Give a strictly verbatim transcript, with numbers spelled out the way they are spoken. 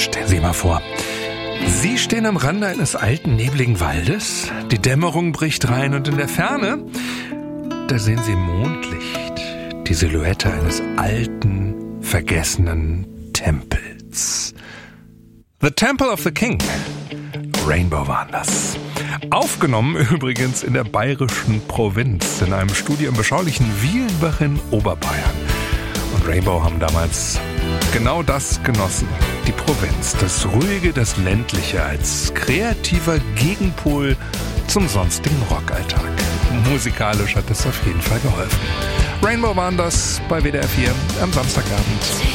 Stellen Sie sich mal vor, Sie stehen am Rande eines alten, nebligen Waldes, die Dämmerung bricht rein und in der Ferne, da sehen Sie im Mondlicht die Silhouette eines alten, vergessenen Tempels. The Temple of the King. Rainbow waren das. Aufgenommen übrigens in der bayerischen Provinz, in einem Studio im beschaulichen Wielenbach in Oberbayern. Und Rainbow haben damals genau das genossen. Die Provinz, das Ruhige, das Ländliche als kreativer Gegenpol zum sonstigen Rockalltag. Musikalisch hat das auf jeden Fall geholfen. Rainbow waren das bei W D R vier am Samstagabend.